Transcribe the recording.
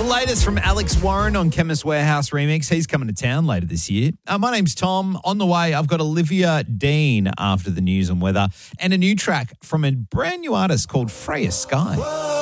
latest from Alex Warren on Chemist Warehouse Remix. He's coming to town later this year. My name's Tom. On the way, I've got Olivia Dean after the news and weather and a new track from a brand new artist called Freya Sky.